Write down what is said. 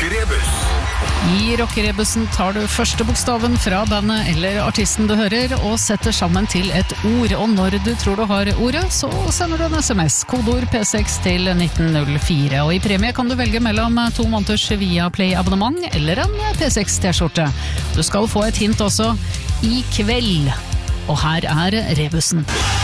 Rockerebus. I rockerebussen tar du første bokstaven fra bandet eller artisten du hører og setter sammen til et ord. Og når du tror du har ordet, så sender du en SMS. Kodeord P6 til 1904. Og i premie kan du velge mellom 2 måneders Viaplay-abonnement eller en P6-T-skjorte. Du skal få et hint også i kveld. Og her er rebussen.